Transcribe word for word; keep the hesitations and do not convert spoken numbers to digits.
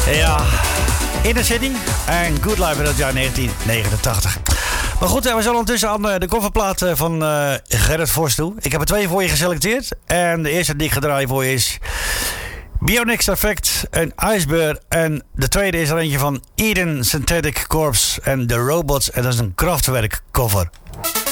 Ja, Inner City en Good Life uit het jaar negentien negenentachtig. Maar goed, we zijn ondertussen aan de coverplaat van uh, Gerrit Vos toe. Ik heb er twee voor je geselecteerd. En de eerste die ik ga draaien voor je is Bionics Effect en Iceberg. En de tweede is er eentje van Eden Synthetic Corps en The Robots. En dat is een Kraftwerk cover.